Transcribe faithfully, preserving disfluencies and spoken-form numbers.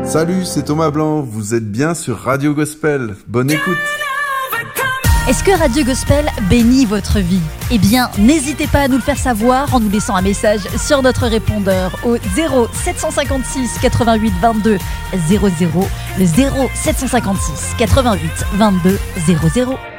Salut, c'est Thomas Blanc, vous êtes bien sur Radio Gospel. Bonne écoute. Est-ce que Radio Gospel bénit votre vie ? Eh bien, n'hésitez pas à nous le faire savoir en nous laissant un message sur notre répondeur au zéro sept cent cinquante-six quatre-vingt-huit vingt-deux zéro zéro, le zéro sept cent cinquante-six quatre-vingt-huit vingt-deux zéro zéro.